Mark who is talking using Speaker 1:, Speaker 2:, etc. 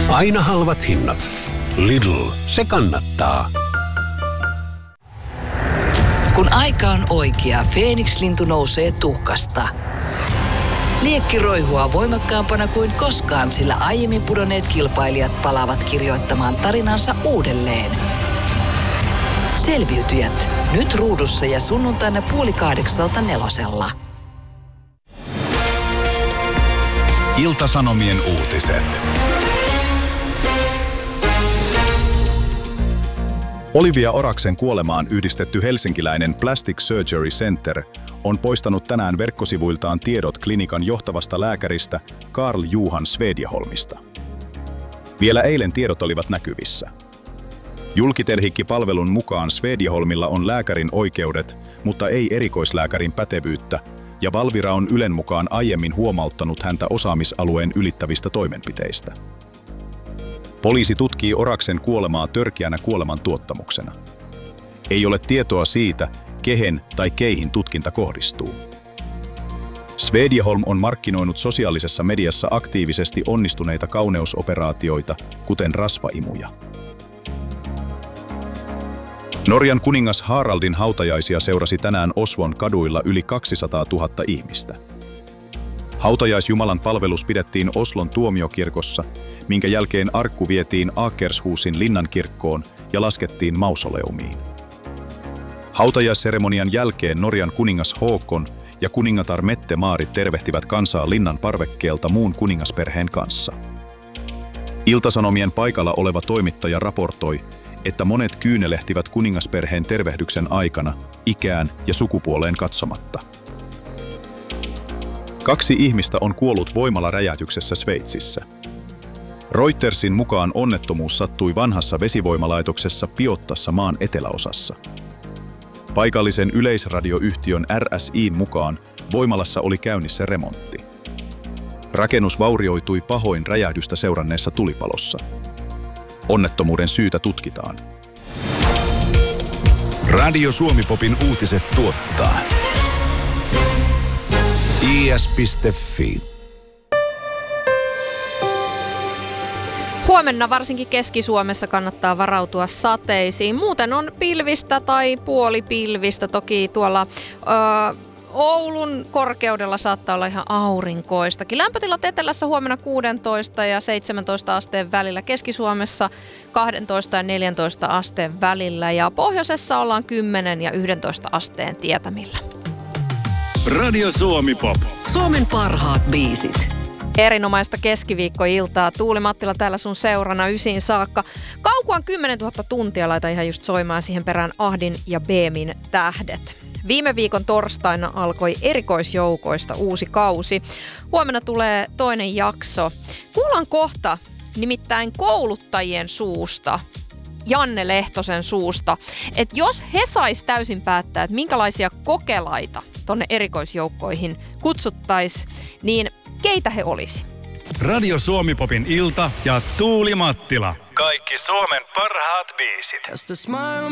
Speaker 1: Aina halvat hinnat. Lidl, se kannattaa.
Speaker 2: Kun aika on oikea, Feeniks-lintu nousee tuhkasta. Liekki roihua voimakkaampana kuin koskaan, sillä aiemmin pudonneet kilpailijat palaavat kirjoittamaan tarinansa uudelleen. Selviytyjät, nyt ruudussa ja sunnuntaina 7:30 4:00.
Speaker 3: Ilta-Sanomien uutiset. Olivia Oraksen kuolemaan yhdistetty helsinkiläinen Plastic Surgery Center on poistanut tänään verkkosivuiltaan tiedot klinikan johtavasta lääkäristä Carl Johan Svedjeholmista. Vielä eilen tiedot olivat näkyvissä. Julkiterhikki-palvelun mukaan Svedjeholmilla on lääkärin oikeudet, mutta ei erikoislääkärin pätevyyttä, ja Valvira on Ylen mukaan aiemmin huomauttanut häntä osaamisalueen ylittävistä toimenpiteistä. Poliisi tutkii Oraksen kuolemaa törkeänä kuolemantuottamuksena. Ei ole tietoa siitä, kehen tai keihin tutkinta kohdistuu. Svedjeholm on markkinoinut sosiaalisessa mediassa aktiivisesti onnistuneita kauneusoperaatioita, kuten rasvaimuja. Norjan kuningas Haraldin hautajaisia seurasi tänään Osvon kaduilla yli 200 000 ihmistä. Hautajaisjumalan palvelus pidettiin Oslon tuomiokirkossa, minkä jälkeen arkku vietiin Akershusin linnankirkkoon ja laskettiin mausoleumiin. Hautajaisseremonian jälkeen Norjan kuningas Håkon ja kuningatar Mette-Maarit tervehtivät kansaa linnan parvekkeelta muun kuningasperheen kanssa. Ilta-Sanomien paikalla oleva toimittaja raportoi, että monet kyynelehtivät kuningasperheen tervehdyksen aikana ikään ja sukupuoleen katsomatta. 2 ihmistä on kuollut voimalaräjähdyksessä Sveitsissä. Reutersin mukaan onnettomuus sattui vanhassa vesivoimalaitoksessa Piottassa maan eteläosassa. Paikallisen yleisradioyhtiön RSI:n mukaan voimalassa oli käynnissä remontti. Rakennus vaurioitui pahoin räjähdystä seuranneessa tulipalossa. Onnettomuuden syytä tutkitaan.
Speaker 4: Radio Suomi-popin uutiset tuottaa is.fi.
Speaker 5: Huomenna varsinkin Keski-Suomessa kannattaa varautua sateisiin. Muuten on pilvistä tai puolipilvistä. Toki tuolla Oulun korkeudella saattaa olla ihan aurinkoistakin. Lämpötilat etelässä huomenna 16 ja 17 asteen välillä. Keski-Suomessa 12 ja 14 asteen välillä. Ja pohjoisessa ollaan 10 ja 11 asteen tietämillä.
Speaker 4: Radio Suomi-pop.
Speaker 2: Suomen parhaat biisit.
Speaker 5: Erinomaista keskiviikkoiltaa. Tuuli Mattila täällä sun seurana 9 saakka. Kaukuan 10 000 tuntia laita ihan just soimaan siihen perään Ahdin ja Beemin tähdet. Viime viikon torstaina alkoi erikoisjoukoista uusi kausi. Huomenna tulee toinen jakso. Kuullaan kohta nimittäin kouluttajien suusta, Janne Lehtosen suusta, että jos he sais täysin päättää, että minkälaisia kokelaita tonne erikoisjoukkoihin kutsuttaisiin, niin keitä he olisi?
Speaker 4: Radio Suomi-popin ilta ja Tuuli Mattila. Kaikki Suomen parhaat biisit.